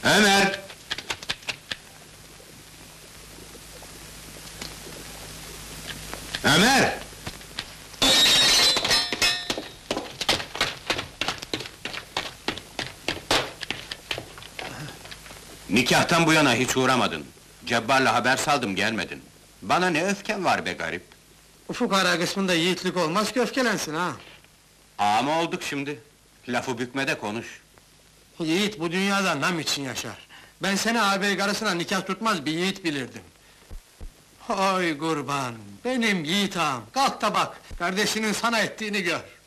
Ömer! Ömer! Nikahtan bu yana hiç uğramadın. Cebbar'la haber saldım, gelmedin. Bana ne öfken var be garip! Ufuk ara kısmında yiğitlik olmaz ki öfkelensin ha! Ağa mı olduk şimdi? Lafı bükme de konuş. Yiğit bu dünyada nam için yaşar. Ben seni ağabey karısına nikah tutmaz bir yiğit bilirdim. Oy kurban, benim yiğit ağam, kalk da bak, kardeşinin sana ettiğini gör.